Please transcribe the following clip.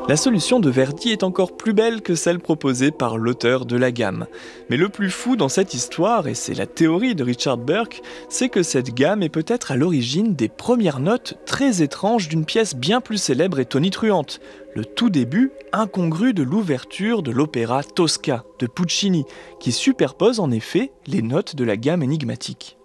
La solution de Verdi est encore plus belle que celle proposée par l'auteur de la gamme. Mais le plus fou dans cette histoire, et c'est la théorie de Richard Burke, c'est que cette gamme est peut-être à l'origine des premières notes très étranges d'une pièce bien plus célèbre et tonitruante, le tout début incongru de l'ouverture de l'opéra Tosca de Puccini, qui superpose en effet les notes de la gamme énigmatique.